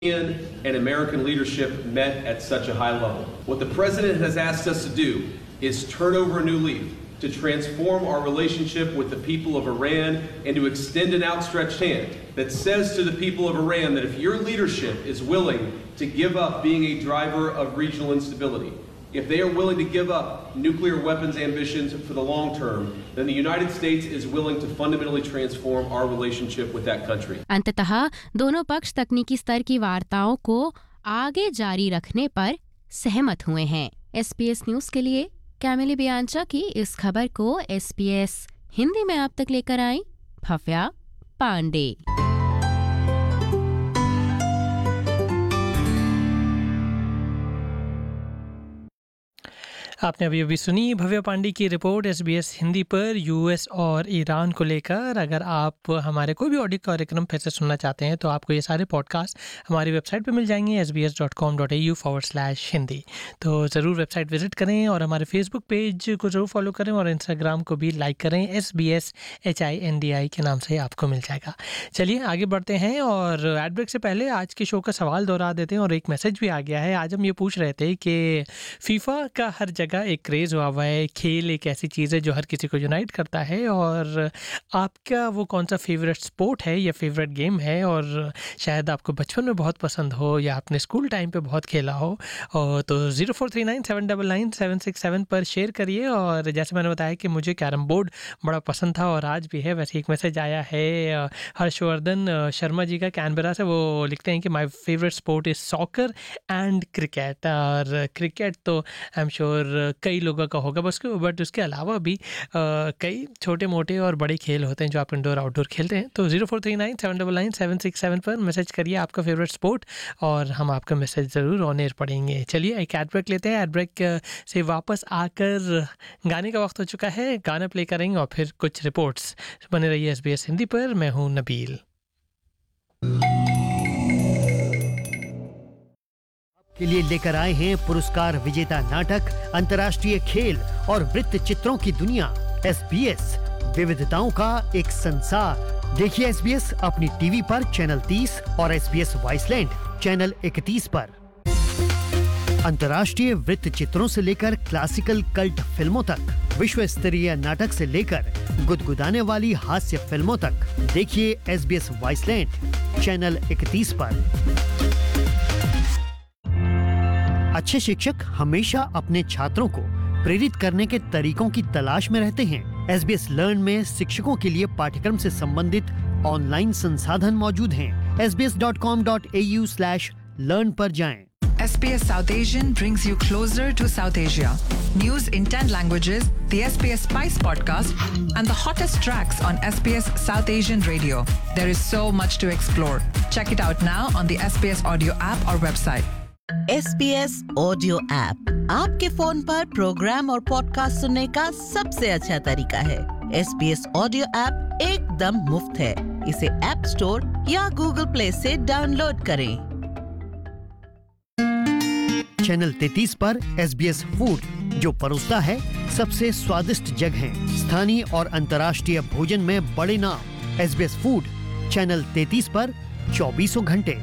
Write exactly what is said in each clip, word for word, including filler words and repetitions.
and American leadership met at such a high level. What the president has asked us to do is turn over a new leaf, to transform our relationship with the people of Iran and to extend an outstretched hand that says to the people of Iran that if your leadership is willing to give up being a driver of regional instability, if they are willing to give up nuclear weapons ambitions for the long term, then the United States is willing to fundamentally transform our relationship with that country. अंततः दोनों पक्ष तकनीकी स्तर की वार्ताओं को आगे जारी रखने पर सहमत हुए हैं। एस पी एस न्यूज के लिए कैमिली बियांचा की इस खबर को एस पी एस हिंदी में आप तक लेकर आई भव्या पांडे। आपने अभी अभी सुनी भव्य पांडे की report S B S Hindi पर यूएस और ईरान को लेकर। अगर आप हमारे कोई भी ऑडियो कार्यक्रम फिर से सुनना चाहते हैं तो आपको ये सारे पॉडकास्ट हमारी वेबसाइट पे मिल जाएंगे S B S dot com dot A you forward slash Hindi. तो ज़रूर वेबसाइट विजिट करें और हमारे फेसबुक पेज को ज़रूर फॉलो करें और इंस्टाग्राम को भी लाइक करें। S B S H I N D I के नाम से आपको मिल जाएगा। चलिए आगे बढ़ते हैं और एड ब्रेक से पहले आज के शो का सवाल दोहरा देते हैं और एक मैसेज भी आ गया है। आज हम ये पूछ रहे थे कि फीफा का हर जगह एक क्रेज़ हुआ हुआ है। खेल एक ऐसी चीज़ है जो हर किसी को यूनाइट करता है और आपका वो कौन सा फेवरेट स्पोर्ट है या फेवरेट गेम है और शायद आपको बचपन में बहुत पसंद हो या आपने स्कूल टाइम पे बहुत खेला हो। और तो zero four three nine seven double nine seven six seven पर शेयर करिए। और जैसे मैंने बताया कि मुझे कैरम बोर्ड बड़ा पसंद था और आज भी है। वैसे एक मैसेज आया है हर्षवर्धन शर्मा जी का कैनबरा से। वो लिखते हैं कि my favourite sport is soccer and cricket. और क्रिकेट तो आई एम श्योर कई लोगों का होगा बस, बट उसके अलावा भी आ, कई छोटे मोटे और बड़े खेल होते हैं जो आप इंडोर आउटडोर खेलते हैं। तो zero four three nine seven double nine seven six seven पर मैसेज करिए आपका फेवरेट स्पोर्ट और हम आपका मैसेज ज़रूर ऑन एयर पढ़ेंगे। चलिए एक एड ब्रेक लेते हैं। एड ब्रेक से वापस आकर गाने का वक्त हो चुका है, गाना प्ले करेंगे और फिर कुछ रिपोर्ट्स। बने रहिए एस बी एस हिंदी पर। मैं हूँ नबील। के लिए लेकर आए हैं पुरस्कार विजेता नाटक अंतर्राष्ट्रीय खेल और वृत्त चित्रों की दुनिया। एस बी एस विविधताओं का एक संसार। देखिए एस बी एस अपनी टीवी पर चैनल तीस और एस बी एस वॉइसलैंड चैनल इकतीस पर। अंतर्राष्ट्रीय वृत्त चित्रों से लेकर क्लासिकल कल्ट फिल्मों तक, विश्व स्तरीय नाटक से लेकर गुदगुदाने वाली हास्य फिल्मों तक देखिए एस बी एस वॉइसलैंड चैनल इकतीस पर। अच्छे शिक्षक हमेशा अपने छात्रों को प्रेरित करने के तरीकों की तलाश में रहते हैं। एस बी एस लर्न में शिक्षकों के लिए पाठ्यक्रम से संबंधित ऑनलाइन संसाधन मौजूद हैं। S B S dot com dot A you slash learn पर जाएं। S B S South Asian brings you closer to South Asia. News in ten languages, the S B S Spice podcast, and the hottest tracks on S B S South Asian Radio. There is so much to explore. Check it out now on the S B S Audio app or website. S B S audio app आपके phone पर programme और podcast सुनने का सबसे अच्छा तरीका है। S B S audio app एकदम मुफ्त है। इसे ऐप स्टोर या गूगल प्ले से डाउनलोड करें। चैनल तैंतीस पर एस बी एस फूड जो परोसता है सबसे स्वादिष्ट जगहें, स्थानीय और अंतर्राष्ट्रीय भोजन में बड़े नाम। S B S food channel तैंतीस पर चौबीसों घंटे।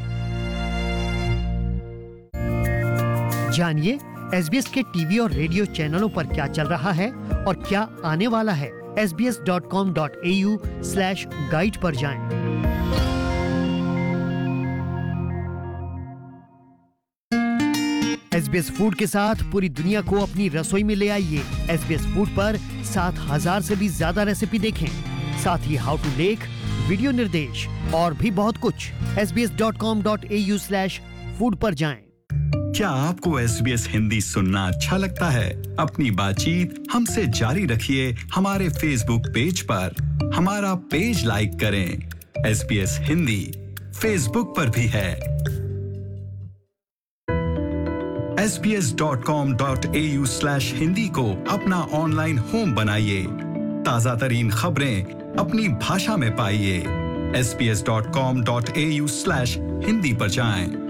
जानिए एस बी एस के टीवी और रेडियो चैनलों पर क्या चल रहा है और क्या आने वाला है। S B S dot com dot A you slash guide पर जाएं। एस बी एस फूड के साथ पूरी दुनिया को अपनी रसोई में ले आइए। एस बी एस फूड पर सात हजार से भी ज्यादा रेसिपी देखें, साथ ही हाउ टू लेख, वीडियो निर्देश और भी बहुत कुछ। S B S dot com dot A you slash food पर जाएं। क्या आपको एस बी एस हिंदी सुनना अच्छा लगता है? अपनी बातचीत हमसे जारी रखिए हमारे फेसबुक पेज पर। हमारा पेज लाइक करें। S B S Hindi Facebook पर भी है। S B S dot com dot A you slash Hindi को अपना ऑनलाइन होम बनाइए। ताजा तरीन खबरें अपनी भाषा में पाइए। S B S dot com dot A you slash Hindi पर जाएं।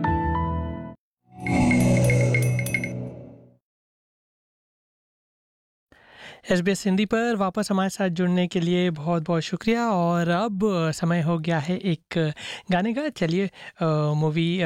एस बी एस हिंदी पर वापस हमारे साथ जुड़ने के लिए बहुत बहुत शुक्रिया। और अब समय हो गया है एक गाने का। चलिए मूवी